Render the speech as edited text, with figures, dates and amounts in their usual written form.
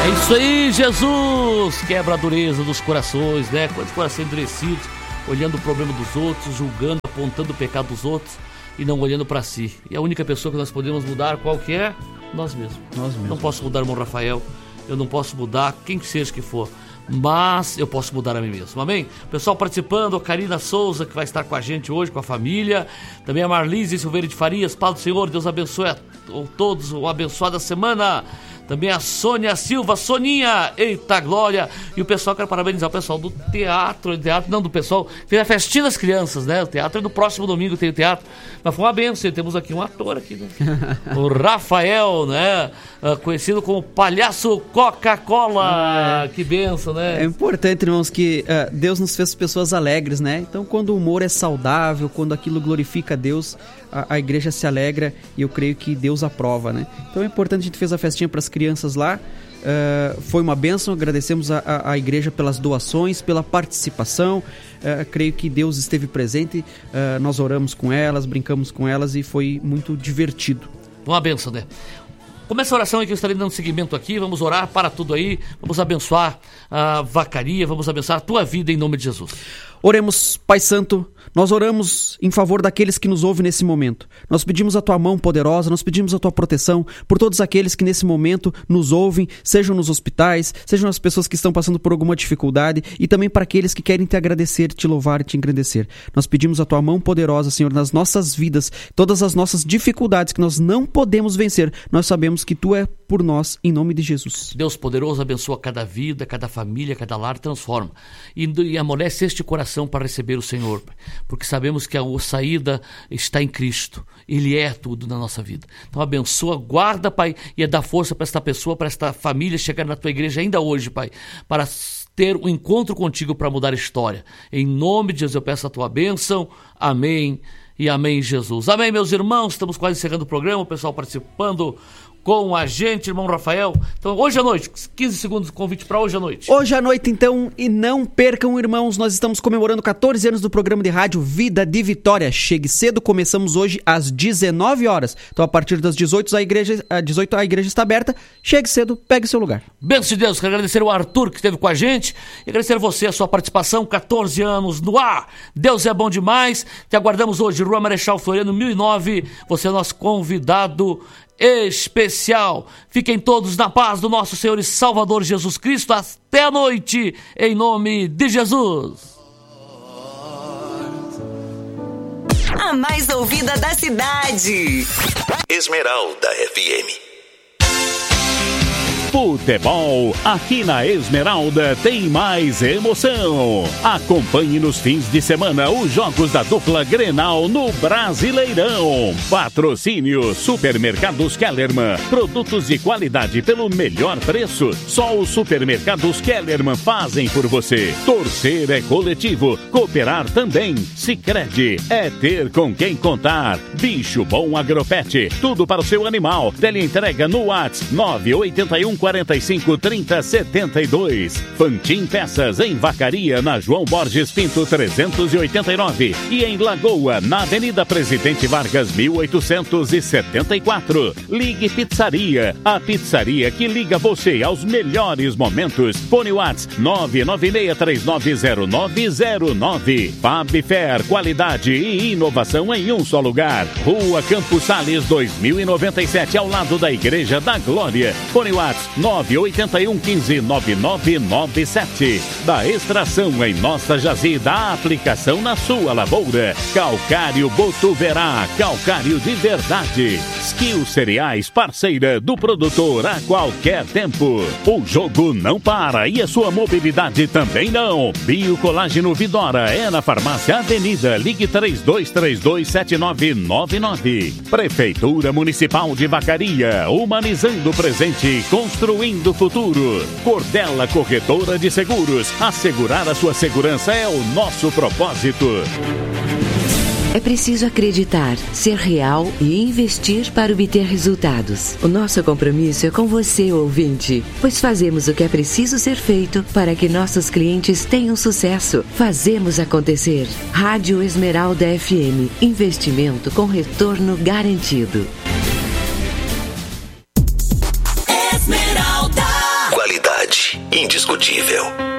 isso aí, Jesus! Quebra a dureza dos corações, né? Quantos corações endurecidos, olhando o problema dos outros, julgando, apontando o pecado dos outros e não olhando para si. E a única pessoa que nós podemos mudar, qual que é? Nós mesmos. Não posso mudar o irmão Rafael, eu não posso mudar quem que seja que for, mas eu posso mudar a mim mesmo, amém? Pessoal participando, a Karina Souza, que vai estar com a gente hoje, com a família, também a Marlise Silveira de Farias, Paz do Senhor, Deus abençoe a todos, uma abençoada semana. Também a Sônia Silva, Soninha, eita glória. E o pessoal, quero parabenizar o pessoal do teatro, do pessoal, fez a festinha das crianças, né? O teatro é no próximo domingo, tem o teatro. Mas foi uma bênção, temos aqui um ator aqui, né? O Rafael, né? Conhecido como Palhaço Coca-Cola. Que bênção, né? É importante, irmãos, que Deus nos fez pessoas alegres, né? Então, quando o humor é saudável, quando aquilo glorifica a Deus, a igreja se alegra e eu creio que Deus aprova, né? Então é importante, a gente fez a festinha para as crianças lá, foi uma bênção, agradecemos a igreja pelas doações, pela participação, creio que Deus esteve presente, nós oramos com elas, brincamos com elas e foi muito divertido. Uma bênção, né? Começa a oração aí que eu estarei dando seguimento aqui, vamos orar para tudo aí, vamos abençoar a Vacaria, vamos abençoar a tua vida em nome de Jesus. Oremos, Pai Santo, nós oramos em favor daqueles que nos ouvem nesse momento. Nós pedimos a Tua mão poderosa, nós pedimos a Tua proteção por todos aqueles que nesse momento nos ouvem, sejam nos hospitais, sejam as pessoas que estão passando por alguma dificuldade e também para aqueles que querem Te agradecer, Te louvar e Te engrandecer. Nós pedimos a Tua mão poderosa, Senhor, nas nossas vidas, todas as nossas dificuldades que nós não podemos vencer, nós sabemos que Tu é por nós, em nome de Jesus. Deus poderoso, abençoa cada vida, cada família, cada lar, transforma e amolece este coração para receber o Senhor, porque sabemos que a saída está em Cristo, Ele é tudo na nossa vida. Então abençoa, guarda, Pai, e dá força para esta pessoa, para esta família chegar na Tua igreja ainda hoje, Pai, para ter um encontro contigo para mudar a história. Em nome de Jesus eu peço a Tua bênção, amém e amém, Jesus. Amém, meus irmãos, estamos quase encerrando o programa, o pessoal participando com a gente, irmão Rafael. Então, hoje à noite, 15 segundos de convite para hoje à noite. Hoje à noite, então, e não percam, irmãos, nós estamos comemorando 14 anos do programa de rádio Vida de Vitória. Chegue cedo, começamos hoje às 19 horas. Então, a partir das 18 a igreja está aberta. Chegue cedo, pegue seu lugar. Bênção de Deus, quero agradecer o Arthur que esteve com a gente e agradecer a você, a sua participação, 14 anos no ar. Deus é bom demais. Te aguardamos hoje, Rua Marechal Floriano, 1009. Você é nosso convidado especial. Fiquem todos na paz do nosso Senhor e Salvador Jesus Cristo. Até a noite, em nome de Jesus. A mais ouvida da cidade. Esmeralda FM. Futebol, aqui na Esmeralda tem mais emoção. Acompanhe nos fins de semana os jogos da dupla Grenal no Brasileirão. Patrocínio Supermercados Kellerman. Produtos de qualidade pelo melhor preço. Só os Supermercados Kellerman fazem por você. Torcer é coletivo, cooperar também. Sicredi é ter com quem contar. Bicho Bom Agropet, tudo para o seu animal. Teleentrega no WhatsApp 981 45 30 72. Fantin Peças em Vacaria, na João Borges Pinto 389 e em Lagoa, na Avenida Presidente Vargas 1874. Ligue Pizzaria, a pizzaria que liga você aos melhores momentos. Fone WhatsApp 996390909. Fabfer, qualidade e inovação em um só lugar. Rua Campos Sales 2097, ao lado da Igreja da Glória. Fone WhatsApp 981159997. Da extração em nossa jazida, a aplicação na sua lavoura. Calcário Botuverá, calcário de verdade. Skill Cereais, parceira do produtor a qualquer tempo. O jogo não para e a sua mobilidade também não. Biocolágeno Vidora é na Farmácia Avenida. Ligue 32327999. Prefeitura Municipal de Vacaria, humanizando o presente, construindo o futuro. Cordela Corretora de Seguros. Assegurar a sua segurança é o nosso propósito. É preciso acreditar, ser real e investir para obter resultados. O nosso compromisso é com você, ouvinte, pois fazemos o que é preciso ser feito para que nossos clientes tenham sucesso. Fazemos acontecer. Rádio Esmeralda FM. Investimento com retorno garantido. Esmeralda. Qualidade. qualidade indiscutível.